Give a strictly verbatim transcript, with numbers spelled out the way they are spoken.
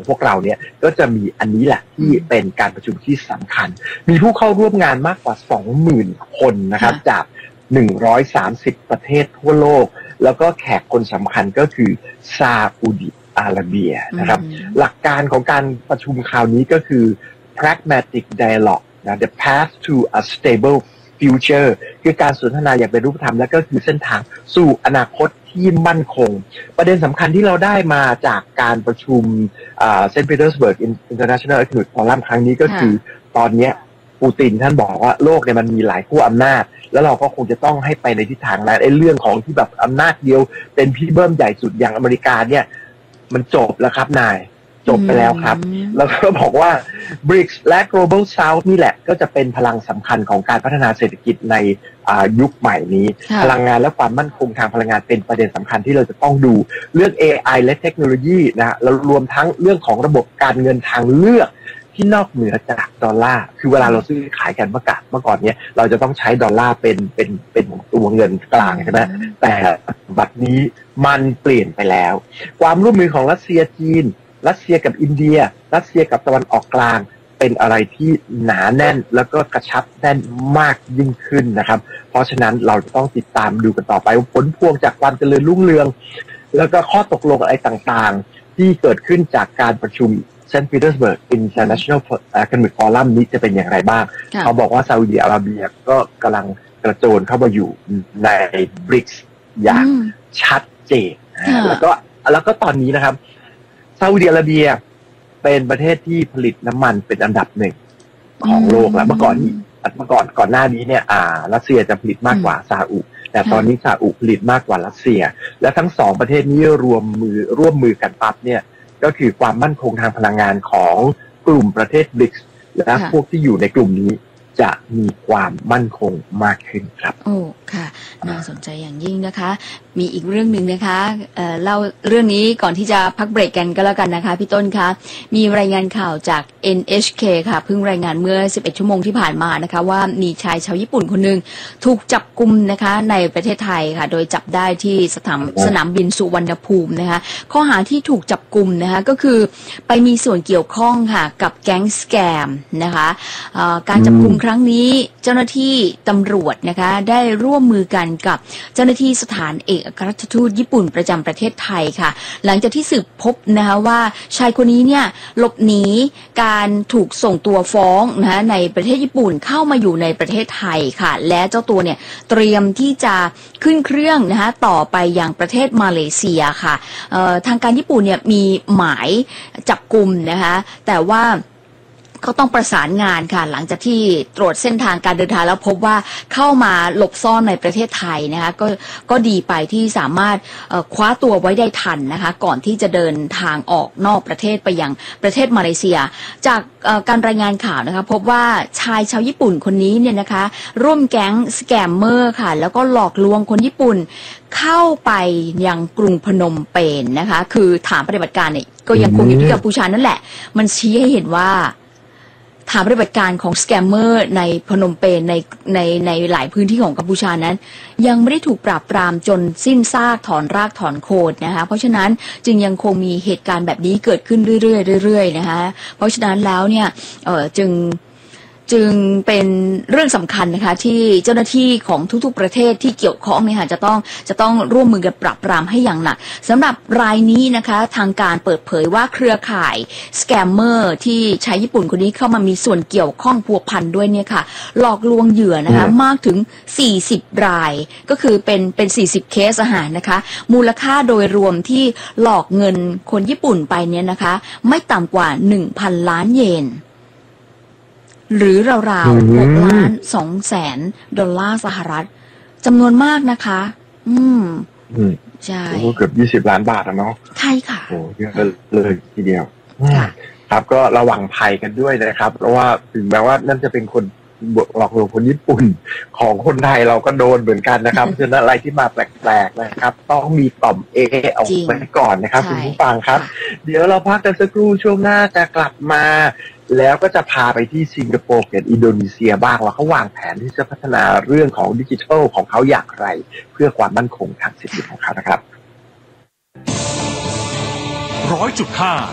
พวกเราเนี่ยก็จะมีอันนี้แหละที่เป็นการประชุมที่สำคัญมีผู้เข้าร่วมงานมากกว่า สองหมื่น คนนะครับจากหนึ่งร้อยสามสิบประเทศทั่วโลกแล้วก็แขกคนสำคัญก็คือซาอุดิอาระเบียนะครับหลักการของการประชุมคราวนี้ก็คือ pragmatic dialogue นะ the path to a stable future คือการสนทนาอย่างเป็นรูปธรรมและก็คือเส้นทางสู่อนาคตที่มั่นคงประเด็นสำคัญที่เราได้มาจากการประชุมเซนต์ปีเตอร์สเบิร์ก International Economic Forum ครั้งนี้ก็คือตอนนี้ปูตินท่านบอกว่าโลกเนี่ยมันมีหลายขั้วอำนาจแล้วเราก็คงจะต้องให้ไปในทิศทางนั้นไอ้เรื่องของที่แบบอำนาจเดียวเป็นพี่เบิ้มใหญ่สุดอย่างอเมริกาเนี่ยมันจบแล้วครับนายจบไปแล้วครับแล้วก็บอกว่า บริกส์ และ Global South นี่แหละก็จะเป็นพลังสำคัญของการพัฒนาเศรษฐกิจในยุคใหม่นี้พลังงานและความมั่นคงทางพลังงานเป็นประเด็นสำคัญที่เราจะต้องดูเรื่อง เอ ไอ และเทคโนโลยีนะแล้วรวมทั้งเรื่องของระบบการเงินทางเลือกที่นอกเหนือจากดอลลาร์คือเวลาเราซื้อขายกันเมื่อก่อนเมื่อก่อนเนี้ยเราจะต้องใช้ดอลลาร์เป็นเป็นเป็นตัวเงินกลางใช่ไหมแต่บัดนี้มันเปลี่ยนไปแล้วความร่วมมือของรัสเซียจีนรัสเซียกับอินเดียรัสเซียกับตะวันออกกลางเป็นอะไรที่หนาแน่นแล้วก็กระชับแน่นมากยิ่งขึ้นนะครับเพราะฉะนั้นเราจะต้องติดตามดูกันต่อไปผลพวงจากความเจริญรุ่งเรืองแล้วก็ข้อตกลงอะไรต่างๆที่เกิดขึ้นจากการประชุมเซนต์ปีเตอร์สเบิร์ก International Economic Forum นี้จะเป็นอย่างไรบ้างเขาบอกว่าซาอุดิอาระเบียก็กำลังกระโจนเข้ามาอยู่ใน บริกส์ อย่างชัดเจนแล้วก็แล้วก็ตอนนี้นะครับซาอุดิอาระเบียเป็นประเทศที่ผลิตน้ำมันเป็นอันดับหนึ่งของโลกแล้วเมื่อก่อนเมื่อก่อนก่อนหน้านี้เนี่ยอ่ารัสเซียจะผลิตมากกว่าซาอุแต่ตอนนี้ซาอุผลิตมากกว่ารัสเซียและทั้งสองประเทศนี้รวมมือร่วมมือกันปั๊บเนี่ยก็คือความมั่นคงทางพลังงานของกลุ่มประเทศ บริกส์ และพวกที่อยู่ในกลุ่มนี้จะมีความมั่นคงมากขึ้นครับโอ้ค่ะน่าสนใจอย่างยิ่งนะคะมีอีกเรื่องหนึ่งนะคะเอ่อเล่าเรื่องนี้ก่อนที่จะพักเบรกกันก็แล้วกันนะคะพี่ต้นคะมีรายงานข่าวจาก เอ็น เอช เค ค่ะเพิ่งรายงานเมื่อสิบเอ็ดชั่วโมงที่ผ่านมานะคะว่ามีชายชาวญี่ปุ่นคนหนึ่งถูกจับกุมนะคะในประเทศไทยค่ะโดยจับได้ที่สนามสนามบินสุวรรณภูมินะคะข้อหาที่ถูกจับกุมนะคะก็คือไปมีส่วนเกี่ยวข้องค่ะกับแก๊งสแกมนะคะเอ่อการจับกุมครั้งนี้เจ้าหน้าที่ตำรวจนะคะได้ร่วมมือกันกับเจ้าหน้าที่สถานเอกอัครราชทูตญี่ปุ่นประจำประเทศไทยค่ะหลังจากที่สืบพบนะคะว่าชายคนนี้เนี่ยหลบหนีการถูกส่งตัวฟ้องนะคะในประเทศญี่ปุ่นเข้ามาอยู่ในประเทศไทยค่ะและเจ้าตัวเนี่ยเตรียมที่จะขึ้นเครื่องนะคะต่อไปยังประเทศมาเลเซียค่ะทางการญี่ปุ่นเนี่ยมีหมายจับกุมนะคะแต่ว่าก็ต้องประสานงานค่ะหลังจากที่ตรวจเส้นทางการเดินทางแล้วพบว่าเข้ามาหลบซ่อนในประเทศไทยนะคะก็ก็ดีไปที่สามารถคว้าตัวไว้ได้ทันนะคะก่อนที่จะเดินทางออกนอกประเทศไปยังประเทศมาเลเซียจากการรายงานข่าวนะคะพบว่าชายชาวญี่ปุ่นคนนี้เนี่ยนะคะร่วมแก๊งสแกมเมอร์ค่ะแล้วก็หลอกลวงคนญี่ปุ่นเข้าไปยังกรุงพนมเปญ น, นะคะคือฐานปฏิบัติการเนี่ยก็ยังคงอยู่ที่กัมพูชานั่นแหละมันชี้ให้เห็นว่าฐานปฏิบัติการของสแกมเมอร์ในพนมเปญในในในหลายพื้นที่ของกัมพูชานั้นยังไม่ได้ถูกปราบปรามจนสิ้นซากถอนรากถอนโคนนะคะเพราะฉะนั้นจึงยังคงมีเหตุการณ์แบบนี้เกิดขึ้นเรื่อยๆเรื่อยๆนะคะเพราะฉะนั้นแล้วเนี่ยเอ่อจึงจึงเป็นเรื่องสำคัญนะคะที่เจ้าหน้าที่ของทุกๆประเทศที่เกี่ยวข้องเนี่ยค่ะจะต้องจะต้องร่วมมือกันปราบปรามให้อย่างหนักสำหรับรายนี้นะคะทางการเปิดเผยว่าเครือข่ายสแกมเมอร์ที่ชายญี่ปุ่นคนนี้เข้ามามีส่วนเกี่ยวข้องพัวพันด้วยเนี่ยค่ะหลอกลวงเหยื่อนะคะมากถึงสี่สิบรายก็คือเป็นเป็นสี่สิบเคสอาหารนะคะมูลค่าโดยรวมที่หลอกเงินคนญี่ปุ่นไปเนี่ยนะคะไม่ต่ำกว่า หนึ่งพัน ล้านเยนหรือราวๆหกล้านสองแสนดอลลาร์สหรัฐจำนวนมากนะคะอืมใช่เกือบยี่สิบล้านบาทอะเนาะใช่ค่ะโอ้เยอะเลยทีเดียวครับก็ระวังภัยกันด้วยนะครับเพราะว่าถึงแม้ว่านั่นจะเป็นคนหลอกลวงคนญี่ปุ่นของคนไทยเราก็โดนเหมือนกันนะครับเพราะฉะนั้นอะไรที่มาแปลกๆนะครับต้องมีต่อมเอออกไปก่อนนะครับคุณผู้ฟังครับเดี๋ยวเราพักกันสักครู่ช่วงหน้าจะกลับมาแล้วก็จะพาไปที่สิงคโปร์กับอินโดนีเซียบ้างว่าเขาวางแผนที่จะพัฒนาเรื่องของดิจิทัลของเขาอย่างไรเพื่อความมั่นคงทางเศรษฐกิจของเขานะครับร้อยจุดห้า